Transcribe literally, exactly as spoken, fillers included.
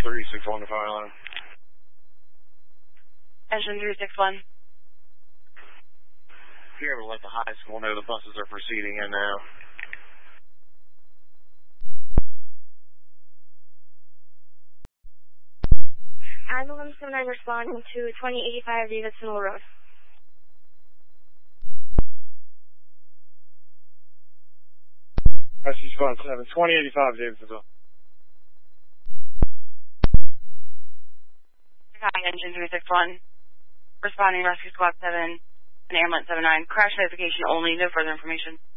three six one to Fire Line. Engine three six one. If you're able to let the high school know the buses are proceeding in now. Ambulance seven nine responding to twenty eighty-five Davidson Road. Rescue Squad seven, twenty eighty-five Davidson. Engine three six one. Responding Rescue Squad seven and Ambulance seven nine. Crash notification only, no further information.